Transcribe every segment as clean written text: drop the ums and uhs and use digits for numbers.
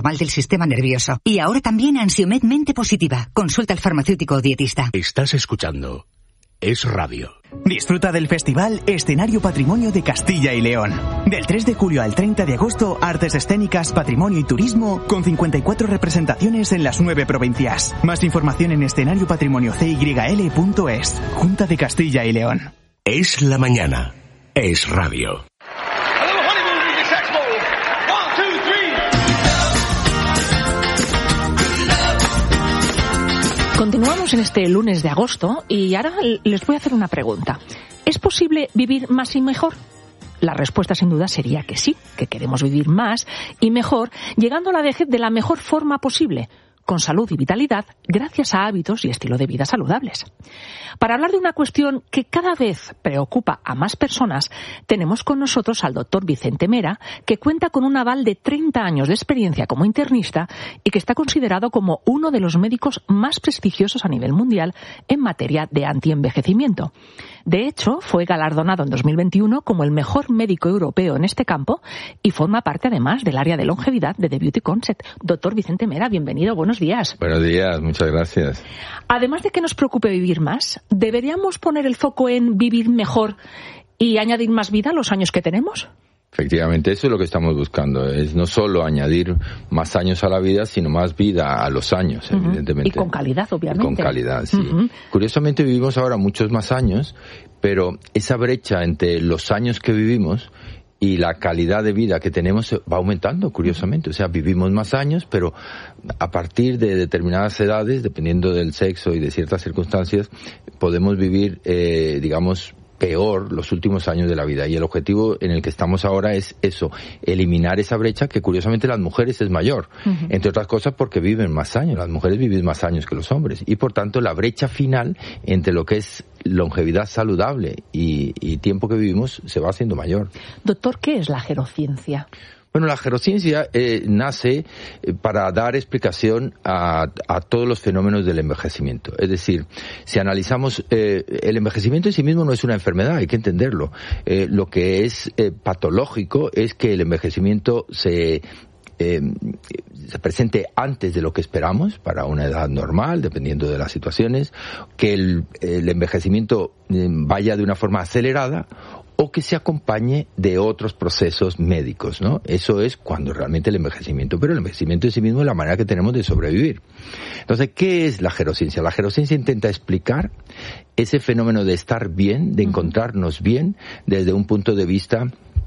mal del sistema nervioso. Y ahora también Ansiomed Mente Positiva. Consulta al farmacéutico o dietista. Estás escuchando Es Radio. Disfruta del festival Escenario Patrimonio de Castilla y León. Del 3 de julio al 30 de agosto, artes escénicas, patrimonio y turismo, con 54 representaciones en las 9 provincias. Más información en escenariopatrimoniocyl.es. Junta de Castilla y León. Es la mañana. Es Radio. Continuamos en este lunes de agosto y ahora les voy a hacer una pregunta. ¿Es posible vivir más y mejor? La respuesta sin duda sería que sí, que queremos vivir más y mejor, llegando a la vejez de la mejor forma posible, con salud y vitalidad, gracias a hábitos y estilo de vida saludables. Para hablar de una cuestión que cada vez preocupa a más personas, tenemos con nosotros al doctor Vicente Mera, que cuenta con un aval de 30 años de experiencia como internista y que está considerado como uno de los médicos más prestigiosos a nivel mundial en materia de antienvejecimiento. De hecho, fue galardonado en 2021 como el mejor médico europeo en este campo y forma parte además del área de longevidad de The Beauty Concept. Doctor Vicente Mera, bienvenido, buenos días. Buenos días, muchas gracias. Además de que nos preocupe vivir más, ¿deberíamos poner el foco en vivir mejor y añadir más vida a los años que tenemos? Efectivamente, eso es lo que estamos buscando, es no solo añadir más años a la vida, sino más vida a los años, evidentemente. Y con calidad, obviamente. Y con calidad, sí. Curiosamente vivimos ahora muchos más años, pero esa brecha entre los años que vivimos y la calidad de vida que tenemos va aumentando, curiosamente. O sea, vivimos más años, pero a partir de determinadas edades, dependiendo del sexo y de ciertas circunstancias, podemos vivir, digamos, peor los últimos años de la vida. Y el objetivo en el que estamos ahora es eso, eliminar esa brecha que curiosamente las mujeres es mayor. Entre otras cosas porque viven más años. Las mujeres viven más años que los hombres. Y por tanto la brecha final entre lo que es longevidad saludable y tiempo que vivimos se va haciendo mayor. Doctor, ¿qué es la gerociencia? Bueno, la gerociencia nace para dar explicación a todos los fenómenos del envejecimiento. Es decir, si analizamos, el envejecimiento en sí mismo no es una enfermedad, hay que entenderlo. Lo que es patológico es que el envejecimiento se presente antes de lo que esperamos para una edad normal, dependiendo de las situaciones, que el envejecimiento vaya de una forma acelerada o que se acompañe de otros procesos médicos, ¿no? Eso es cuando realmente el envejecimiento, pero el envejecimiento en sí mismo es la manera que tenemos de sobrevivir. Entonces, ¿qué es la gerociencia? La gerociencia intenta explicar ese fenómeno de estar bien, de encontrarnos bien, desde un punto de vista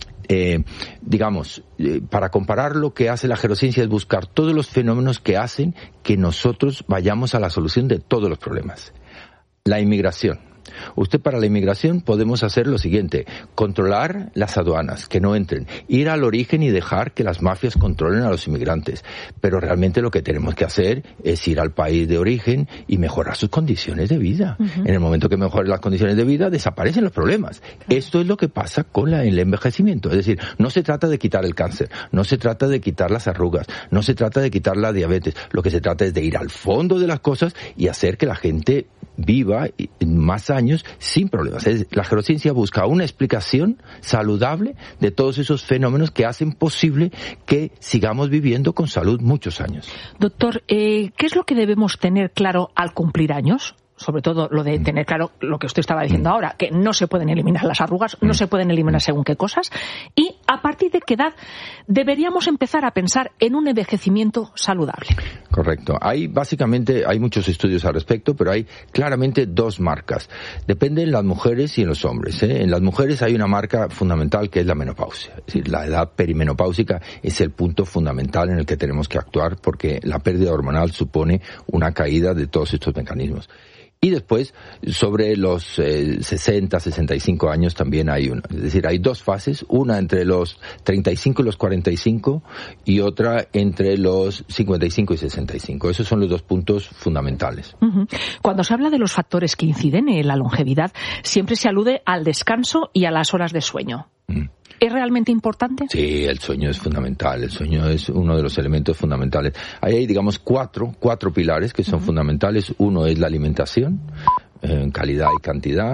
para comparar, lo que hace la gerociencia es buscar todos los fenómenos que hacen que nosotros vayamos a la solución de todos los problemas. La inmigración. Para la inmigración podemos hacer lo siguiente: controlar las aduanas, que no entren, ir al origen y dejar que las mafias controlen a los inmigrantes. Pero realmente lo que tenemos que hacer es ir al país de origen y mejorar sus condiciones de vida. En el momento que mejoren las condiciones de vida, desaparecen los problemas. Esto es lo que pasa con el envejecimiento. Es decir, no se trata de quitar el cáncer, no se trata de quitar las arrugas, no se trata de quitar la diabetes. Lo que se trata es de ir al fondo de las cosas y hacer que la gente viva más años sin problemas. La gerociencia busca una explicación saludable de todos esos fenómenos que hacen posible que sigamos viviendo con salud muchos años. Doctor, ¿qué es lo que debemos tener claro al cumplir años? Sobre todo lo de tener claro lo que usted estaba diciendo ahora, que no se pueden eliminar las arrugas, no se pueden eliminar según qué cosas, y a partir de qué edad deberíamos empezar a pensar en un envejecimiento saludable. Correcto. Hay muchos estudios al respecto, pero hay claramente dos marcas. Depende en las mujeres y en los hombres. En las mujeres hay una marca fundamental que es la menopausia. Es decir, la edad perimenopáusica es el punto fundamental en el que tenemos que actuar, porque la pérdida hormonal supone una caída de todos estos mecanismos. Y después, sobre los 60, 65 años también hay una. Es decir, hay dos fases, una entre los 35 y los 45 y otra entre los 55 y 65. Esos son los dos puntos fundamentales. Cuando se habla de los factores que inciden en la longevidad, siempre se alude al descanso y a las horas de sueño. ¿Es realmente importante? Sí, el sueño es fundamental. El sueño es uno de los elementos fundamentales. Ahí hay, digamos, cuatro pilares que son fundamentales. Uno es la alimentación, en calidad y cantidad.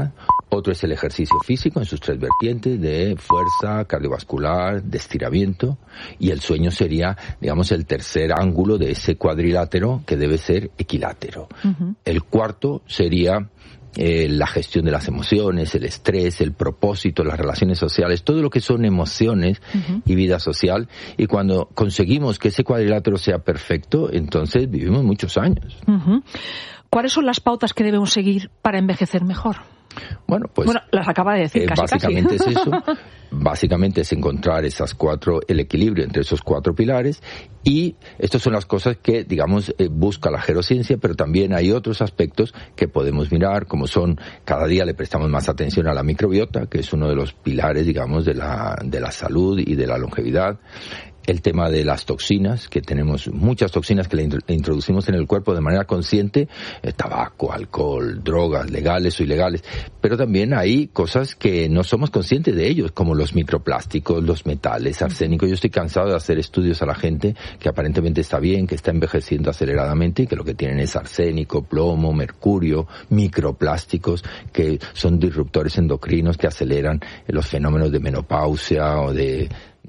Otro es el ejercicio físico en sus 3 vertientes de fuerza, cardiovascular, de estiramiento. Y el sueño sería, digamos, el tercer ángulo de ese cuadrilátero que debe ser equilátero. Uh-huh. El cuarto sería la gestión de las emociones, el estrés, el propósito, las relaciones sociales, todo lo que son emociones uh-huh. y vida social. Y cuando conseguimos que ese cuadrilátero sea perfecto, entonces vivimos muchos años. Uh-huh. ¿Cuáles son las pautas que debemos seguir para envejecer mejor? Bueno, pues las acaba de decir casi. Básicamente es eso. Básicamente es encontrar el equilibrio entre esos 4 pilares, y estas son las cosas que, digamos, busca la gerociencia, pero también hay otros aspectos que podemos mirar, como son, cada día le prestamos más atención a la microbiota, que es uno de los pilares, digamos, de la salud y de la longevidad. El tema de las toxinas, que tenemos muchas toxinas que le introducimos en el cuerpo de manera consciente, tabaco, alcohol, drogas, legales o ilegales, pero también hay cosas que no somos conscientes de ellos, como los microplásticos, los metales, arsénico. Yo estoy cansado de hacer estudios a la gente que aparentemente está bien, que está envejeciendo aceleradamente y que lo que tienen es arsénico, plomo, mercurio, microplásticos, que son disruptores endocrinos que aceleran los fenómenos de menopausia o de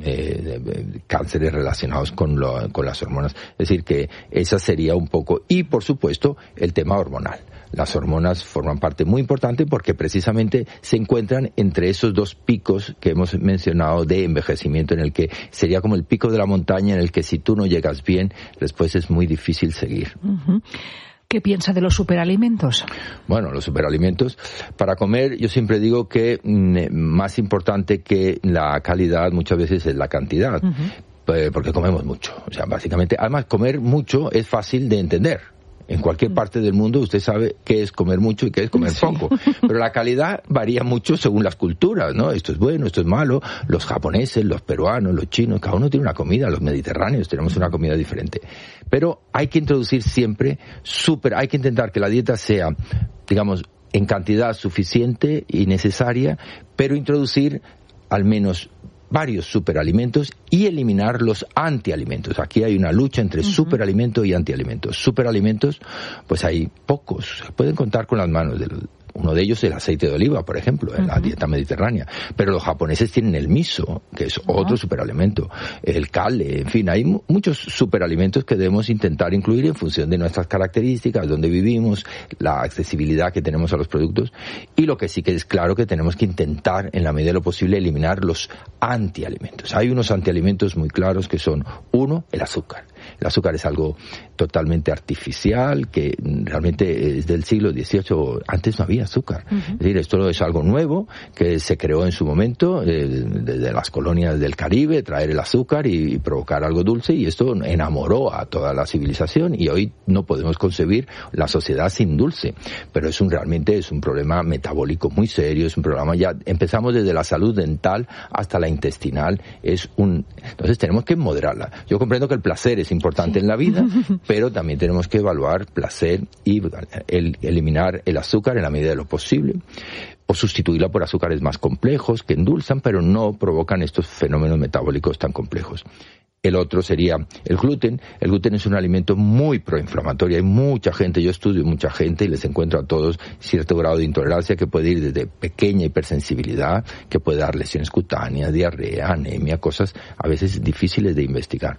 cánceres relacionados con las hormonas. Es decir, que esa sería un poco. Y, por supuesto, el tema hormonal. Las hormonas forman parte muy importante porque precisamente se encuentran entre esos 2 picos que hemos mencionado de envejecimiento, en el que sería como el pico de la montaña, en el que si tú no llegas bien, después es muy difícil seguir. Uh-huh. ¿Qué piensa de los superalimentos? Bueno, los superalimentos, para comer, yo siempre digo que más importante que la calidad muchas veces es la cantidad, uh-huh. Porque comemos mucho. O sea, básicamente, además, comer mucho es fácil de entender. En cualquier parte del mundo usted sabe qué es comer mucho y qué es comer poco. Pero la calidad varía mucho según las culturas, ¿no? Esto es bueno, esto es malo. Los japoneses, los peruanos, los chinos, cada uno tiene una comida. Los mediterráneos tenemos una comida diferente. Pero hay que introducir siempre hay que intentar que la dieta sea, digamos, en cantidad suficiente y necesaria, pero introducir al menos varios superalimentos y eliminar los antialimentos. Aquí hay una lucha entre superalimento y antialimentos. Superalimentos, pues hay pocos. Se pueden contar con las manos. Uno de ellos es el aceite de oliva, por ejemplo, en la dieta mediterránea. Pero los japoneses tienen el miso, que es otro superalimento. El kale, en fin, hay muchos superalimentos que debemos intentar incluir en función de nuestras características, donde vivimos, la accesibilidad que tenemos a los productos. Y lo que sí que es claro que tenemos que intentar, en la medida de lo posible, eliminar los antialimentos. Hay unos antialimentos muy claros que son, 1, el azúcar. El azúcar es algo totalmente artificial, que realmente es del siglo XVIII. Antes no había azúcar. Es decir, esto es algo nuevo que se creó en su momento, desde las colonias del Caribe, traer el azúcar y provocar algo dulce, y esto enamoró a toda la civilización, y hoy no podemos concebir la sociedad sin dulce. Pero realmente es un problema metabólico muy serio, es un problema, ya empezamos desde la salud dental hasta la intestinal, entonces tenemos que moderarla. Yo comprendo que el placer es importante en la vida, pero también tenemos que evaluar placer y eliminar el azúcar en la medida de lo posible, o sustituirla por azúcares más complejos que endulzan, pero no provocan estos fenómenos metabólicos tan complejos. El otro sería el gluten. El gluten es un alimento muy proinflamatorio. Hay mucha gente, yo estudio mucha gente y les encuentro a todos cierto grado de intolerancia que puede ir desde pequeña hipersensibilidad, que puede dar lesiones cutáneas, diarrea, anemia, cosas a veces difíciles de investigar,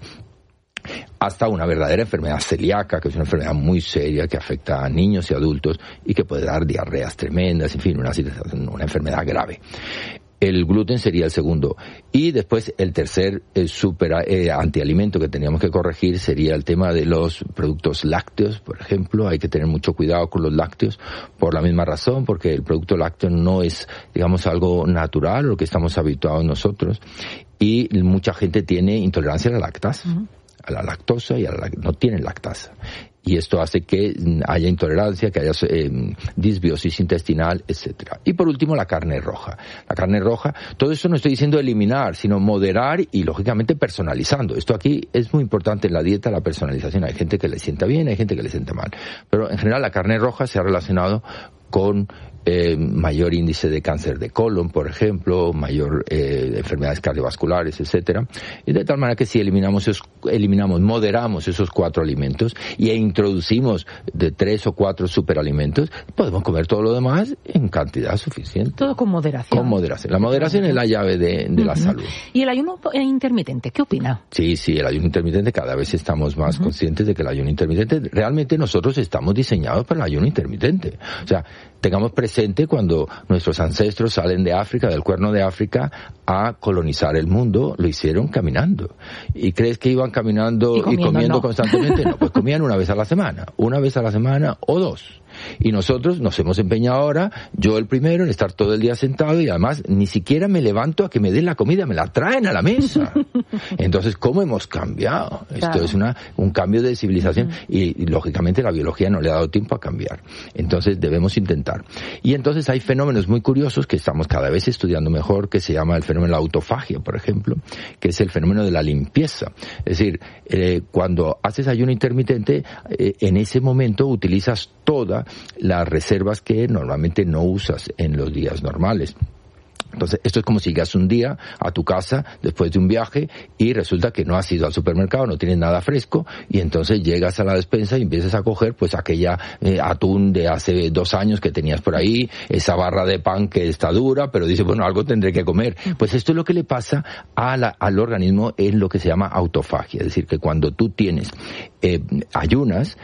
hasta una verdadera enfermedad celíaca, que es una enfermedad muy seria que afecta a niños y adultos y que puede dar diarreas tremendas, en fin, una enfermedad grave. El gluten sería el segundo. Y después el tercer antialimento que teníamos que corregir sería el tema de los productos lácteos, por ejemplo. Hay que tener mucho cuidado con los lácteos por la misma razón, porque el producto lácteo no es, digamos, algo natural, lo que estamos habituados nosotros. Y mucha gente tiene intolerancia a la lactasa. A la lactosa y no tienen lactasa. Y esto hace que haya intolerancia, que haya disbiosis intestinal, etcétera. Y por último, la carne roja. La carne roja, todo esto no estoy diciendo eliminar, sino moderar y, lógicamente, personalizando. Esto aquí es muy importante en la dieta, la personalización. Hay gente que le sienta bien, hay gente que le sienta mal. Pero, en general, la carne roja se ha relacionado con mayor índice de cáncer de colon, por ejemplo, mayor enfermedades cardiovasculares, etcétera. Y de tal manera que si moderamos esos 4 alimentos y introducimos de 3 o 4 superalimentos, podemos comer todo lo demás en cantidad suficiente. Todo con moderación. Con moderación. La moderación es la llave de la salud. ¿Y el ayuno intermitente? ¿Qué opina? Sí, el ayuno intermitente, cada vez estamos más conscientes de que el ayuno intermitente, realmente nosotros estamos diseñados para el ayuno intermitente. O sea, tengamos presente cuando nuestros ancestros salen de África, del Cuerno de África, a colonizar el mundo, lo hicieron caminando. ¿Y crees que iban caminando y comiendo constantemente? No, pues comían una vez a la semana o 2. Y nosotros nos hemos empeñado ahora, yo el primero, en estar todo el día sentado y además ni siquiera me levanto a que me den la comida, me la traen a la mesa. Entonces, ¿cómo hemos cambiado? Claro. Esto es un cambio de civilización y lógicamente la biología no le ha dado tiempo a cambiar. Entonces debemos intentar. Y entonces hay fenómenos muy curiosos que estamos cada vez estudiando mejor, que se llama el fenómeno de la autofagia, por ejemplo, que es el fenómeno de la limpieza. Es decir, cuando haces ayuno intermitente, en ese momento utilizas todas las reservas que normalmente no usas en los días normales. Entonces, esto es como si llegas un día a tu casa después de un viaje y resulta que no has ido al supermercado, no tienes nada fresco y entonces llegas a la despensa y empiezas a coger pues aquella atún de hace 2 años que tenías por ahí, esa barra de pan que está dura, pero dices, bueno, algo tendré que comer. Pues esto es lo que le pasa al organismo en lo que se llama autofagia, es decir, que cuando tú tienes ayunas,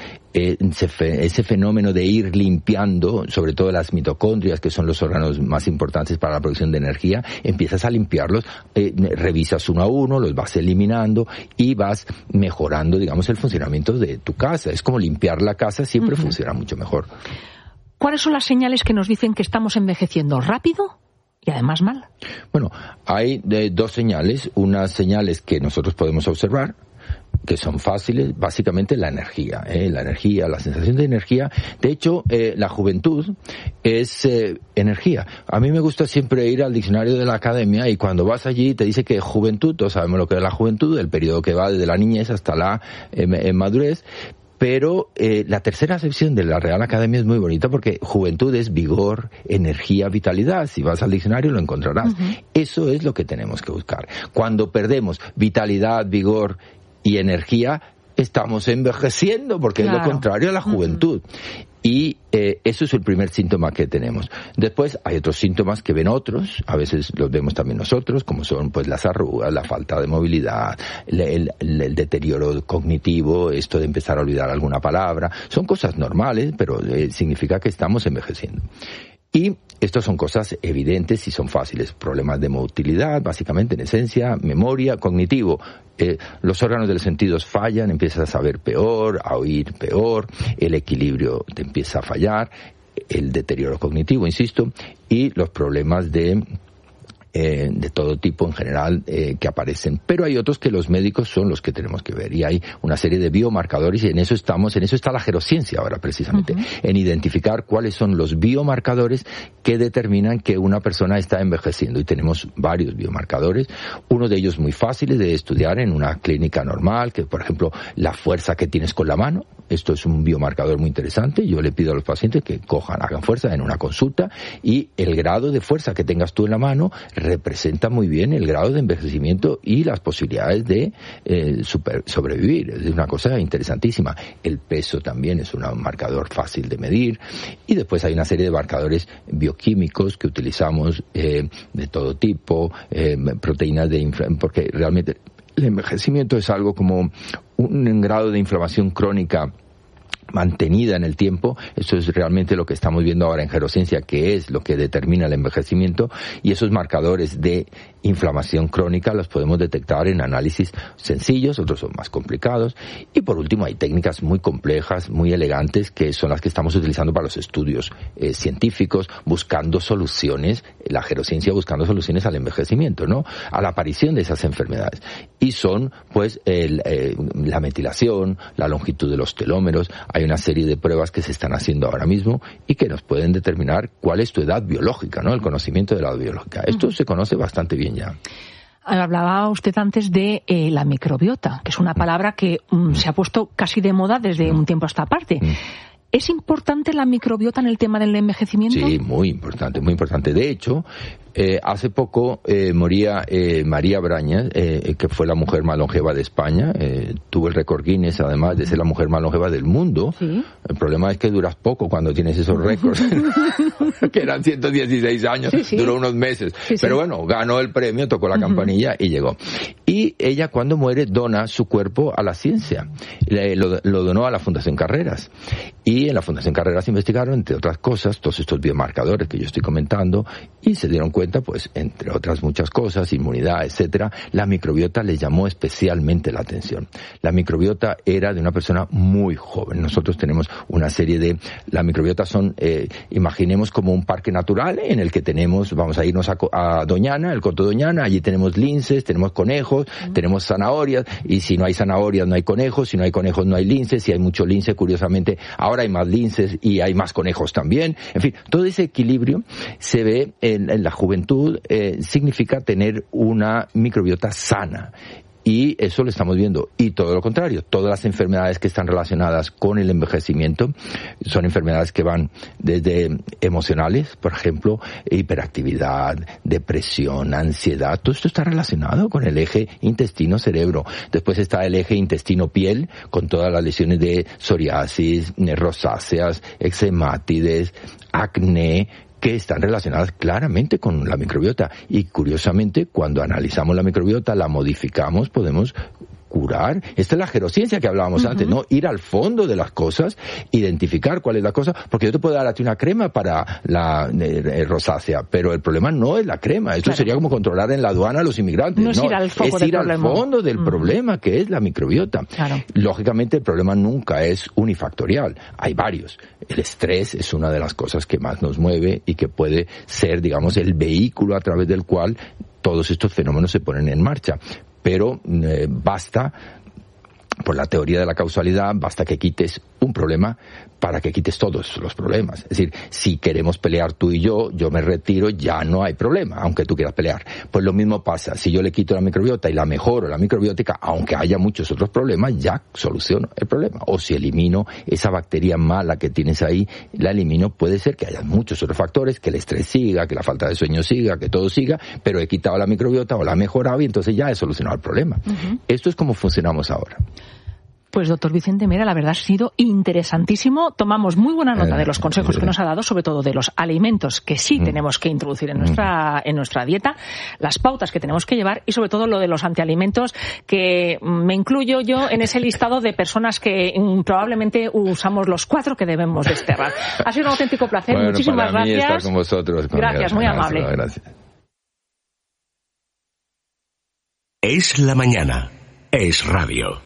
ese fenómeno de ir limpiando, sobre todo las mitocondrias, que son los órganos más importantes para la producción de energía, empiezas a limpiarlos, revisas uno a uno, los vas eliminando y vas mejorando, digamos, el funcionamiento de tu casa. Es como limpiar la casa, siempre funciona mucho mejor. ¿Cuáles son las señales que nos dicen que estamos envejeciendo rápido y además mal? Bueno, hay 2 señales. Unas señales que nosotros podemos observar, que son fáciles, básicamente la energía, la sensación de energía. De hecho, la juventud es energía. A mí me gusta siempre ir al diccionario de la academia y cuando vas allí te dice que juventud, todos sabemos lo que es la juventud, el periodo que va desde la niñez hasta la madurez. Pero la tercera acepción de la Real Academia es muy bonita porque juventud es vigor, energía, vitalidad. Si vas al diccionario lo encontrarás. Eso es lo que tenemos que buscar. Cuando perdemos vitalidad, vigor y energía, estamos envejeciendo porque es lo contrario a la juventud. Y eso es el primer síntoma que tenemos. Después hay otros síntomas que ven otros, a veces los vemos también nosotros, como son pues las arrugas, la falta de movilidad, el deterioro cognitivo, esto de empezar a olvidar alguna palabra. Son cosas normales, pero significa que estamos envejeciendo. Y estas son cosas evidentes y son fáciles. Problemas de motilidad, básicamente, en esencia, memoria, cognitivo. Los órganos de los sentidos fallan, empiezas a saber peor, a oír peor, el equilibrio te empieza a fallar, el deterioro cognitivo, insisto, y los problemas de todo tipo en general que aparecen. Pero hay otros que los médicos son los que tenemos que ver y hay una serie de biomarcadores y en eso está la gerociencia ahora precisamente, en identificar cuáles son los biomarcadores que determinan que una persona está envejeciendo y tenemos varios biomarcadores, uno de ellos muy fáciles de estudiar en una clínica normal, que por ejemplo la fuerza que tienes con la mano. Esto es un biomarcador muy interesante. Yo le pido a los pacientes que hagan fuerza en una consulta y el grado de fuerza que tengas tú en la mano representa muy bien el grado de envejecimiento y las posibilidades de sobrevivir. Es una cosa interesantísima. El peso también es un marcador fácil de medir y después hay una serie de marcadores bioquímicos que utilizamos de todo tipo, proteínas porque realmente el envejecimiento es algo como un grado de inflamación crónica mantenida en el tiempo. Eso es realmente lo que estamos viendo ahora en gerociencia, que es lo que determina el envejecimiento, y esos marcadores de inflamación crónica los podemos detectar en análisis sencillos, otros son más complicados, y por último hay técnicas muy complejas, muy elegantes, que son las que estamos utilizando para los estudios científicos, buscando soluciones, la gerociencia buscando soluciones al envejecimiento, ¿no?, a la aparición de esas enfermedades, y son pues la metilación, la longitud de los telómeros. Hay una serie de pruebas que se están haciendo ahora mismo y que nos pueden determinar cuál es tu edad biológica, ¿no?, el conocimiento de la edad biológica. Esto se conoce bastante bien ya. Hablaba usted antes de la microbiota, que es una palabra que se ha puesto casi de moda desde un tiempo a esta parte. ¿Es importante la microbiota en el tema del envejecimiento? Sí, muy importante, muy importante. De hecho, hace poco moría María Brañas, que fue la mujer más longeva de España. Tuvo el récord Guinness, además de ser la mujer más longeva del mundo. ¿Sí? El problema es que duras poco cuando tienes esos récords, que eran 116 años, sí. Duró unos meses. Sí, pero bueno, ganó el premio, tocó la campanilla y llegó. Y ella, cuando muere, dona su cuerpo a la ciencia. Lo donó a la Fundación Carreras. Y en la Fundación Carreras investigaron, entre otras cosas, todos estos biomarcadores que yo estoy comentando, y se dieron cuenta, pues, entre otras muchas cosas, inmunidad, etcétera, la microbiota les llamó especialmente la atención. La microbiota era de una persona muy joven. Nosotros tenemos una serie de... La microbiota son, imaginemos como un parque natural en el que tenemos, vamos a irnos a Doñana, el Coto Doñana, allí tenemos linces, tenemos conejos, tenemos zanahorias, y si no hay zanahorias no hay conejos, si no hay conejos no hay linces, si hay mucho lince, curiosamente, ahora hay más linces y hay más conejos también. En fin, todo ese equilibrio se ve en la juventud, significa tener una microbiota sana. Y eso lo estamos viendo. Y todo lo contrario, todas las enfermedades que están relacionadas con el envejecimiento son enfermedades que van desde emocionales, por ejemplo, hiperactividad, depresión, ansiedad. Todo esto está relacionado con el eje intestino-cerebro. Después está el eje intestino-piel, con todas las lesiones de psoriasis, rosáceas, eczematides, acné, que están relacionadas claramente con la microbiota. Y curiosamente, cuando analizamos la microbiota, la modificamos, podemos curar. Esta es la gerociencia que hablábamos antes, ¿no? Ir al fondo de las cosas, identificar cuál es la cosa, porque yo te puedo dar a ti una crema para la rosácea, pero el problema no es la crema. Esto sería como controlar en la aduana a los inmigrantes. No es ir al foco del problema. Es ir al fondo del problema, que es la microbiota. Claro. Lógicamente, el problema nunca es unifactorial. Hay varios. El estrés es una de las cosas que más nos mueve y que puede ser, digamos, el vehículo a través del cual todos estos fenómenos se ponen en marcha. Pero basta, por la teoría de la causalidad, basta que quites un problema para que quites todos los problemas. Es decir, si queremos pelear tú y yo me retiro, ya no hay problema, aunque tú quieras pelear. Pues lo mismo pasa, si yo le quito la microbiota y la mejoro la microbiótica, aunque haya muchos otros problemas, ya soluciono el problema. O si elimino esa bacteria mala que tienes ahí, la elimino, puede ser que haya muchos otros factores, que el estrés siga, que la falta de sueño siga, que todo siga, pero he quitado la microbiota o la he mejorado y entonces ya he solucionado el problema. Esto es como funcionamos ahora. Pues doctor Vicente Mera, la verdad ha sido interesantísimo. Tomamos muy buena nota de los consejos que nos ha dado, sobre todo de los alimentos que sí tenemos que introducir en nuestra dieta, las pautas que tenemos que llevar y sobre todo lo de los antialimentos, que me incluyo yo en ese listado de personas que probablemente usamos los 4 que debemos desterrar. Ha sido un auténtico placer. Bueno, muchísimas para mí gracias. Estar con vosotros. Gracias, muy amable. Gracias. Es la mañana. Es radio.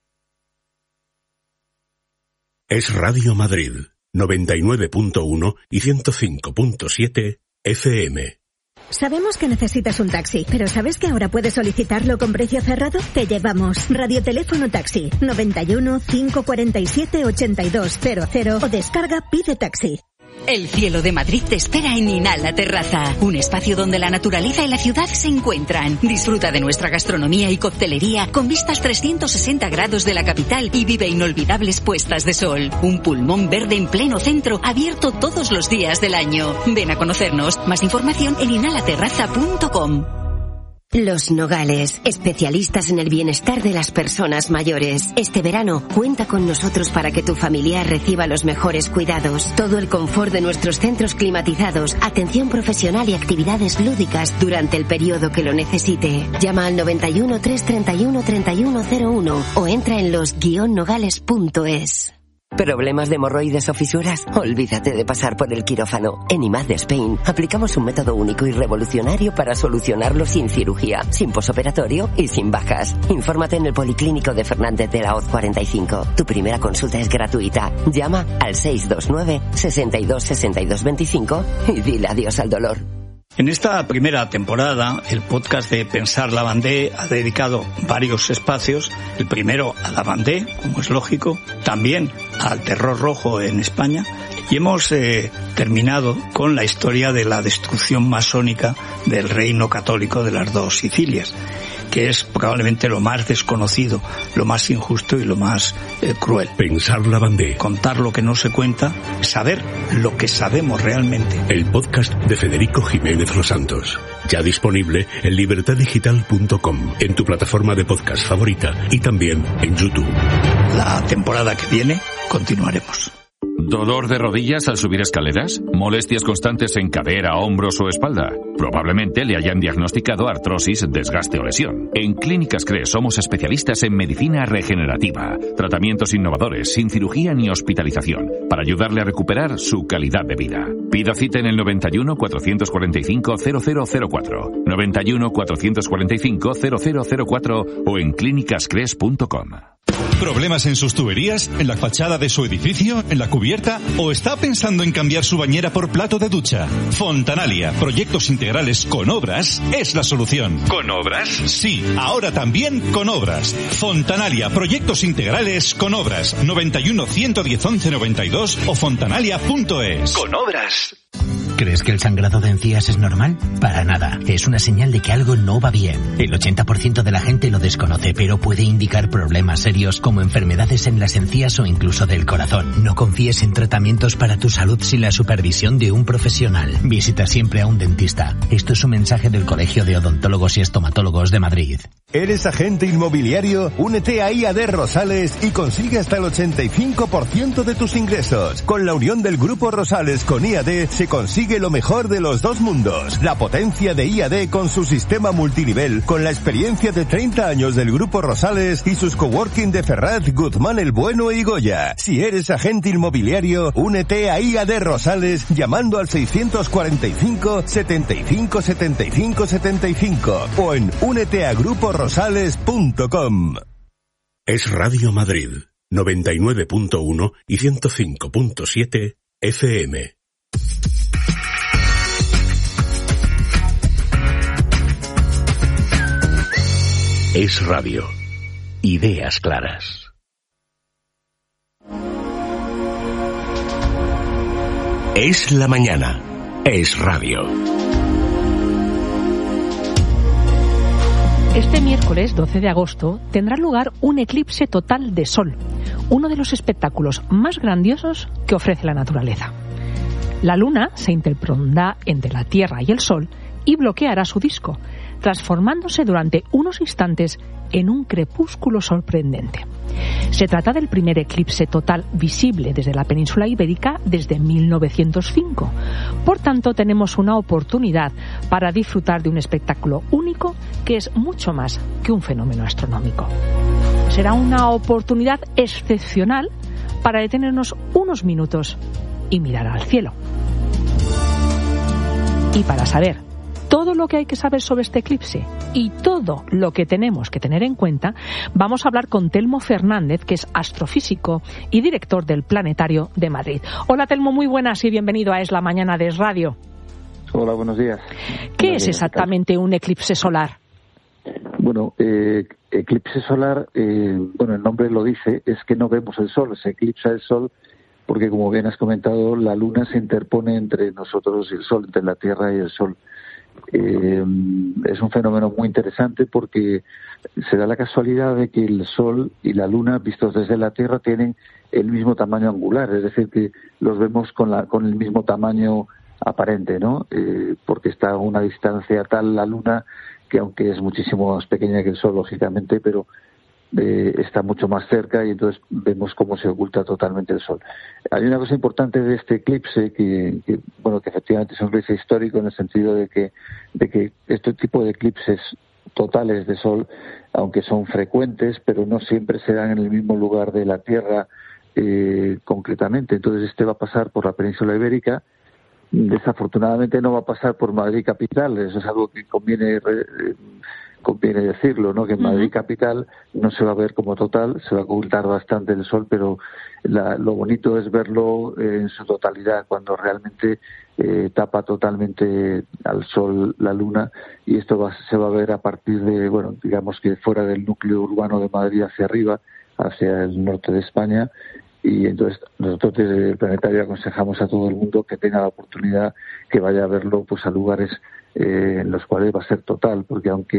Es Radio Madrid, 99.1 y 105.7 FM. Sabemos que necesitas un taxi, pero ¿sabes que ahora puedes solicitarlo con precio cerrado? Te llevamos. Radioteléfono Taxi, 91 547 8200 o descarga Pide Taxi. El cielo de Madrid te espera en Inhala Terraza, un espacio donde la naturaleza y la ciudad se encuentran. Disfruta de nuestra gastronomía y coctelería con vistas 360 grados de la capital y vive inolvidables puestas de sol. Un pulmón verde en pleno centro, abierto todos los días del año. Ven a conocernos. Más información en inhalaterraza.com. Los Nogales, especialistas en el bienestar de las personas mayores. Este verano, cuenta con nosotros para que tu familiar reciba los mejores cuidados. Todo el confort de nuestros centros climatizados, atención profesional y actividades lúdicas durante el periodo que lo necesite. Llama al 91 331 3101 o entra en los-nogales.es. ¿Problemas de hemorroides o fisuras? Olvídate de pasar por el quirófano. En IMAD de Spain aplicamos un método único y revolucionario para solucionarlo sin cirugía, sin posoperatorio y sin bajas. Infórmate en el Policlínico de Fernández de la Hoz 45. Tu primera consulta es gratuita. Llama al 629 62 62 25 y dile adiós al dolor. En esta primera temporada, el podcast de Pensar Lavandé ha dedicado varios espacios. El primero a Lavandé, como es lógico, también al terror rojo en España. Y hemos terminado con la historia de la destrucción masónica del reino católico de las dos Sicilias. que es probablemente lo más desconocido, lo más injusto y lo más cruel. Pensar Lavandé. Contar lo que no se cuenta, saber lo que sabemos realmente. El podcast de Federico Jiménez Los Santos. Ya disponible en libertaddigital.com, en tu plataforma de podcast favorita y también en YouTube. La temporada que viene continuaremos. ¿Dolor de rodillas al subir escaleras? ¿Molestias constantes en cadera, hombros o espalda? Probablemente le hayan diagnosticado artrosis, desgaste o lesión. En Clínicas CRES somos especialistas en medicina regenerativa, tratamientos innovadores, sin cirugía ni hospitalización, para ayudarle a recuperar su calidad de vida. Pida cita en el 91 445 0004, 91 445 0004 o en clínicascres.com. ¿Problemas en sus tuberías? ¿En la fachada de su edificio? ¿En la cubierta? ¿O está pensando en cambiar su bañera por plato de ducha? Fontanalia, proyectos integrales con obras, es la solución. ¿Con obras? Sí, ahora también con obras. Fontanalia, proyectos integrales con obras. 91 110 11 92 o fontanalia.es. Con obras. ¿Crees que el sangrado de encías es normal? Para nada. Es una señal de que algo no va bien. El 80% de la gente lo desconoce, pero puede indicar problemas serios como enfermedades en las encías o incluso del corazón. No confíes en tratamientos para tu salud sin la supervisión de un profesional. Visita siempre a un dentista. Esto es un mensaje del Colegio de Odontólogos y Estomatólogos de Madrid. ¿Eres agente inmobiliario? Únete a IAD Rosales y consigue hasta el 85% de tus ingresos. Con la unión del Grupo Rosales con IAD se consigue lo mejor de los dos mundos. La potencia de IAD con su sistema multinivel, con la experiencia de 30 años del Grupo Rosales y sus coworking de Ferrat, Guzmán el Bueno y Goya. Si eres agente inmobiliario, únete a IAD Rosales llamando al 645 75 75 75 o en úneteagruporosales.com. Es Radio Madrid, 99.1 y 105.7 FM. Es Radio. Ideas claras. Es la mañana. Es Radio. Este miércoles 12 de agosto tendrá lugar un eclipse total de Sol, uno de los espectáculos más grandiosos que ofrece la naturaleza. La Luna se interpondrá entre la Tierra y el Sol y bloqueará su disco, transformándose durante unos instantes en un crepúsculo sorprendente. Se trata del primer eclipse total visible desde la península ibérica desde 1905. Por tanto, tenemos una oportunidad para disfrutar de un espectáculo único que es mucho más que un fenómeno astronómico. Será una oportunidad excepcional para detenernos unos minutos y mirar al cielo. Y para saber todo lo que hay que saber sobre este eclipse y todo lo que tenemos que tener en cuenta, vamos a hablar con Telmo Fernández, que es astrofísico y director del Planetario de Madrid. Hola Telmo, muy buenas y bienvenido a Es la Mañana de Es Radio. Hola, buenos días. ¿Qué es exactamente un eclipse solar? Bueno, eclipse solar, el nombre lo dice, es que no vemos el sol, se eclipsa el sol porque, como bien has comentado, la luna se interpone entre nosotros y el sol, entre la Tierra y el sol. Es un fenómeno muy interesante porque se da la casualidad de que el Sol y la Luna, vistos desde la Tierra, tienen el mismo tamaño angular, es decir, que los vemos con el mismo tamaño aparente, ¿no? Porque está a una distancia tal la Luna que, aunque es muchísimo más pequeña que el Sol, lógicamente, pero está mucho más cerca y entonces vemos cómo se oculta totalmente el Sol. Hay una cosa importante de este eclipse que efectivamente es un eclipse histórico en el sentido de que este tipo de eclipses totales de Sol, aunque son frecuentes, pero no siempre se dan en el mismo lugar de la Tierra concretamente. Entonces este va a pasar por la península ibérica. Desafortunadamente no va a pasar por Madrid capital, eso es algo que conviene decirlo, ¿no? Que en Madrid capital no se va a ver como total, se va a ocultar bastante el sol, pero lo bonito es verlo en su totalidad, cuando realmente tapa totalmente al sol la luna, y esto se va a ver a partir de, digamos que fuera del núcleo urbano de Madrid hacia arriba, hacia el norte de España. Y entonces nosotros desde el Planetario aconsejamos a todo el mundo que tenga la oportunidad que vaya a verlo pues a lugares en los cuales va a ser total, porque aunque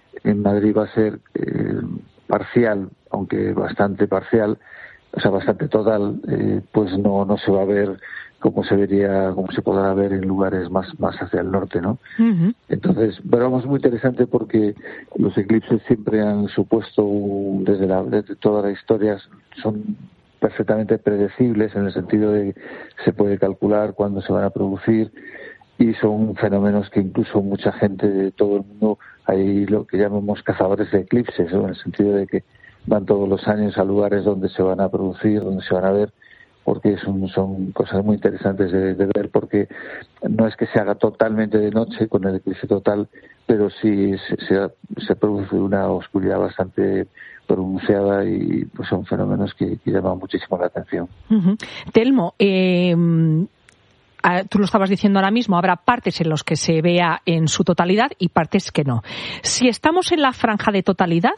en Madrid va a ser parcial, aunque bastante parcial, o sea, bastante total, pues no se va a ver como se podrá ver en lugares más hacia el norte, ¿no? Uh-huh. Entonces, pero vamos, muy interesante porque los eclipses siempre han supuesto, desde toda la historia, son perfectamente predecibles en el sentido de que se puede calcular cuándo se van a producir, y son fenómenos que incluso mucha gente de todo el mundo, hay lo que llamamos cazadores de eclipses, ¿no? En el sentido de que van todos los años a lugares donde se van a producir, donde se van a ver, porque son cosas muy interesantes de ver, porque no es que se haga totalmente de noche con el eclipse total, pero sí se produce una oscuridad bastante pronunciada, y pues son fenómenos que llaman muchísimo la atención. Uh-huh. Telmo, tú lo estabas diciendo ahora mismo, habrá partes en los que se vea en su totalidad y partes que no. Si estamos en la franja de totalidad,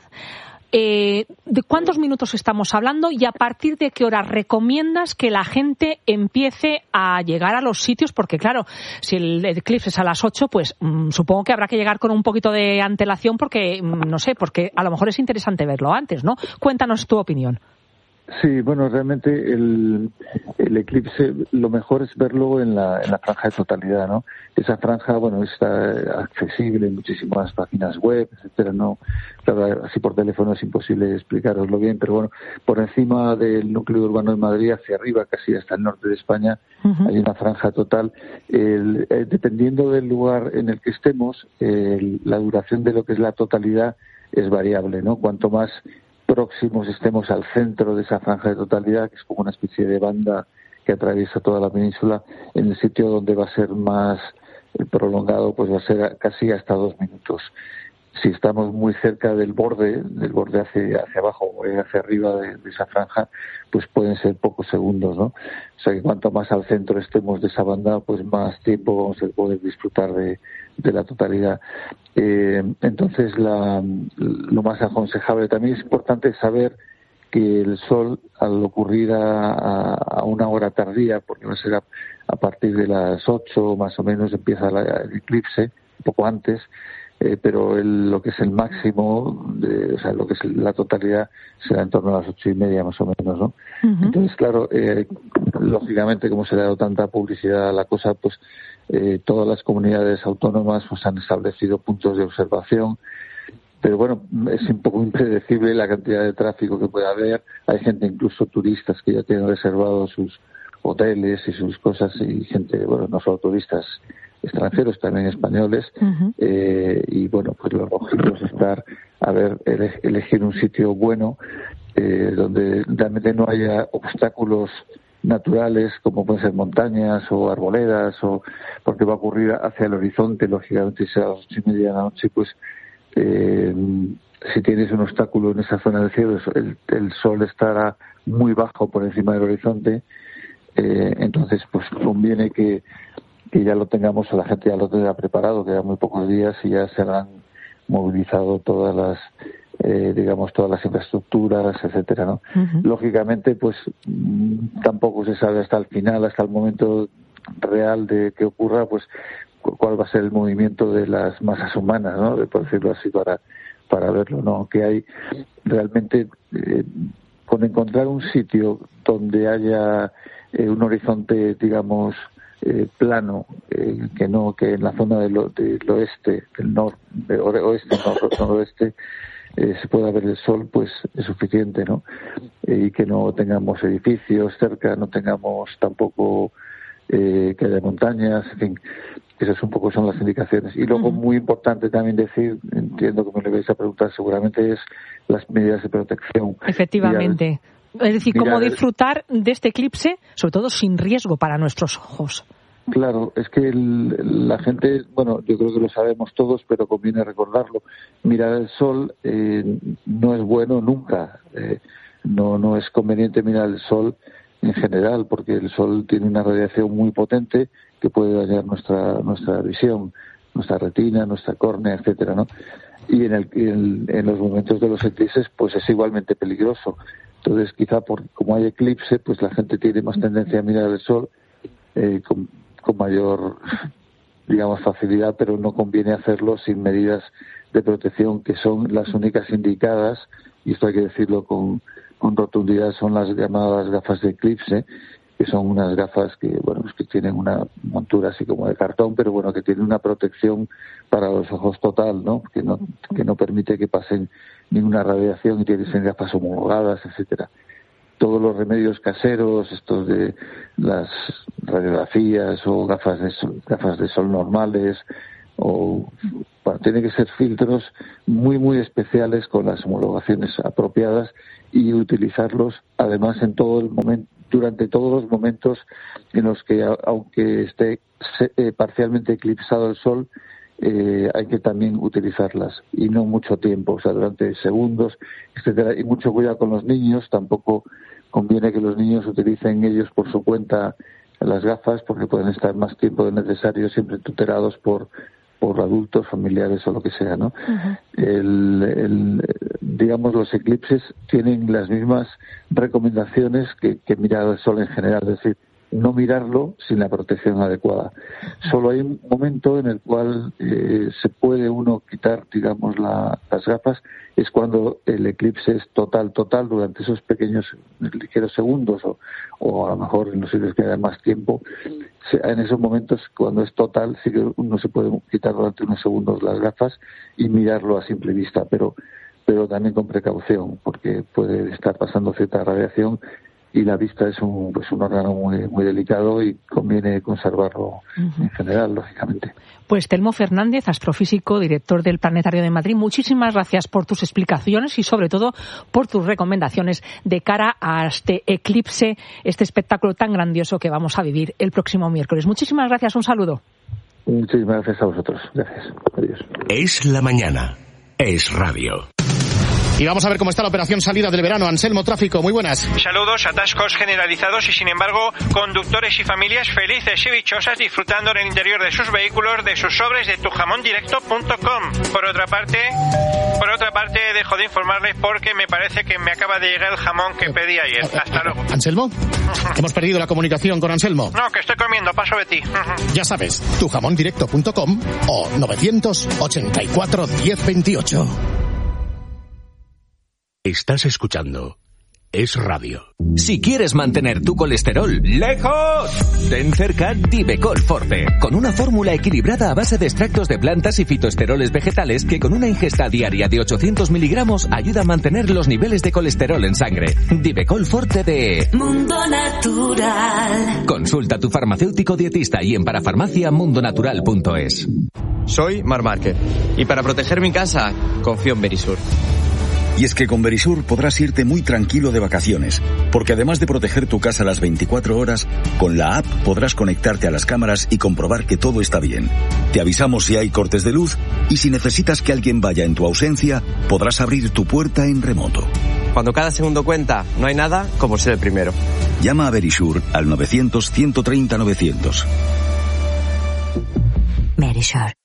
¿de cuántos minutos estamos hablando y a partir de qué hora recomiendas que la gente empiece a llegar a los sitios? Porque claro, si el eclipse es a las 8, pues supongo que habrá que llegar con un poquito de antelación porque, no sé, porque a lo mejor es interesante verlo antes, ¿no? Cuéntanos tu opinión. Sí, bueno, realmente el eclipse, lo mejor es verlo en la franja de totalidad, ¿no? Esa franja, bueno, está accesible en muchísimas páginas web, etcétera, ¿no? Claro, así por teléfono es imposible explicaroslo bien, pero bueno, por encima del núcleo urbano de Madrid, hacia arriba, casi hasta el norte de España, uh-huh, hay una franja total. Dependiendo del lugar en el que estemos, la duración de lo que es la totalidad es variable, ¿no? Cuanto más próximos estemos al centro de esa franja de totalidad, que es como una especie de banda que atraviesa toda la península, en el sitio donde va a ser más prolongado, pues va a ser casi hasta 2 minutos. Si estamos muy cerca del borde hacia abajo o hacia arriba de esa franja, pues pueden ser pocos segundos, ¿no? O sea que cuanto más al centro estemos de esa banda, pues más tiempo vamos a poder disfrutar de la totalidad. Entonces, lo más aconsejable también es importante saber que el sol, al ocurrir a una hora tardía, porque va a ser a partir de las 8 más o menos, empieza el eclipse, un poco antes, pero lo que es el máximo, o sea, lo que es la totalidad, será en torno a las 8:30 más o menos, ¿no? Uh-huh. Entonces, claro, lógicamente, como se le ha dado tanta publicidad a la cosa, pues todas las comunidades autónomas pues han establecido puntos de observación, pero bueno, es un poco impredecible la cantidad de tráfico que puede haber. Hay gente, incluso turistas, que ya tienen reservados sus hoteles y sus cosas, y gente, bueno, no solo turistas extranjeros, también españoles, uh-huh, y bueno, pues lo lógico es elegir un sitio bueno, donde realmente no haya obstáculos naturales, como pueden ser montañas o arboledas, o porque va a ocurrir hacia el horizonte, lógicamente, si a las 8:30 de la noche, pues si tienes un obstáculo en esa zona del cielo, el sol estará muy bajo por encima del horizonte, entonces pues conviene que ya lo tengamos, o la gente ya lo tenga preparado, que ya muy pocos días y ya se han movilizado todas las todas las infraestructuras, etcétera, ¿no? Uh-huh. Lógicamente, pues tampoco se sabe hasta el final, hasta el momento real de que ocurra, pues cuál va a ser el movimiento de las masas humanas, ¿no? Por decirlo así, para verlo, ¿no? Que hay realmente, con encontrar un sitio donde haya un horizonte, digamos, plano, que en la zona del oeste, del noroeste, se pueda ver el sol, pues es suficiente, ¿no? Y que no tengamos edificios cerca, no tengamos tampoco que haya montañas, en fin, esas son las indicaciones. Y luego, muy importante también decir, entiendo que me lo vais a preguntar seguramente, es las medidas de protección. Efectivamente. Es decir, cómo disfrutar de este eclipse, sobre todo sin riesgo para nuestros ojos. Claro, es que la gente, bueno, yo creo que lo sabemos todos, pero conviene recordarlo. Mirar el sol no es bueno nunca. No es conveniente mirar el sol en general, porque el sol tiene una radiación muy potente que puede dañar nuestra visión, nuestra retina, nuestra córnea, etcétera, ¿no? Y en los momentos de los eclipses, pues es igualmente peligroso. Entonces, quizá como hay eclipse, pues la gente tiene más tendencia a mirar el sol con mayor, digamos, facilidad, pero no conviene hacerlo sin medidas de protección que son las únicas indicadas, y esto hay que decirlo con rotundidad, son las llamadas gafas de eclipse, que son unas gafas que, bueno, pues que tienen una montura así como de cartón, pero bueno, que tienen una protección para los ojos total, ¿no? Que no permite que pasen ninguna radiación y tienen que ser gafas homologadas, etcétera. Todos los remedios caseros, estos de las radiografías o gafas de sol normales, o bueno, tienen que ser filtros muy muy especiales con las homologaciones apropiadas y utilizarlos además en todo el momento, durante todos los momentos en los que, aunque esté parcialmente eclipsado el sol, hay que también utilizarlas, y no mucho tiempo, o sea, durante segundos, etcétera. Y mucho cuidado con los niños, tampoco conviene que los niños utilicen ellos por su cuenta las gafas, porque pueden estar más tiempo del necesario siempre tutelados por adultos, familiares o lo que sea, ¿no? Uh-huh. Digamos, los eclipses tienen las mismas recomendaciones que mirar el sol en general, es decir, no mirarlo sin la protección adecuada. Solo hay un momento en el cual se puede uno quitar, digamos, las gafas, es cuando el eclipse es total, durante esos pequeños, ligeros segundos, o a lo mejor en los sitios que haya más tiempo. En esos momentos, cuando es total, sí que uno se puede quitar durante unos segundos las gafas y mirarlo a simple vista, pero también con precaución, porque puede estar pasando cierta radiación, y la vista es un órgano muy, muy delicado y conviene conservarlo en general, lógicamente. Pues Telmo Fernández, astrofísico, director del Planetario de Madrid, muchísimas gracias por tus explicaciones y sobre todo por tus recomendaciones de cara a este eclipse, este espectáculo tan grandioso que vamos a vivir el próximo miércoles. Muchísimas gracias, un saludo. Muchísimas gracias a vosotros. Gracias. Adiós. Es la mañana. Es radio. Y vamos a ver cómo está la operación salida del verano. Anselmo, tráfico, muy buenas. Saludos, atascos generalizados y sin embargo conductores y familias felices y dichosas disfrutando en el interior de sus vehículos de sus sobres de tujamondirecto.com. Por otra parte dejo de informarles porque me parece que me acaba de llegar el jamón que pedí ayer. Hasta luego. ¿Anselmo? Hemos perdido la comunicación con Anselmo. No, que estoy comiendo, paso de ti. Ya sabes, tujamondirecto.com o 984 1028. Estás escuchando Es Radio. Si quieres mantener tu colesterol lejos, ten cerca Divecol Forte, con una fórmula equilibrada a base de extractos de plantas y fitoesteroles vegetales que con una ingesta diaria de 800 miligramos ayuda a mantener los niveles de colesterol en sangre. Divecol Forte de Mundo Natural. Consulta a tu farmacéutico dietista y en parafarmaciamundonatural.es. Soy Mar Márquez y para proteger mi casa confío en Verisur. Y es que con Verisur podrás irte muy tranquilo de vacaciones, porque además de proteger tu casa las 24 horas, con la app podrás conectarte a las cámaras y comprobar que todo está bien. Te avisamos si hay cortes de luz y si necesitas que alguien vaya en tu ausencia, podrás abrir tu puerta en remoto. Cuando cada segundo cuenta, no hay nada como ser el primero. Llama a Verisur al 900 130 900. Verisur.